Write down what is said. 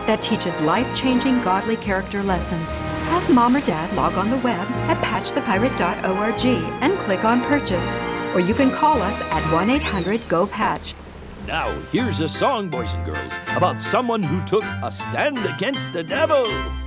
that teaches life-changing godly character lessons. Have Mom or Dad log on the web at patchthepirate.org and click on Purchase. Or you can call us at 1-800-GO-PATCH. Now, here's a song, boys and girls, about someone who took a stand against the devil.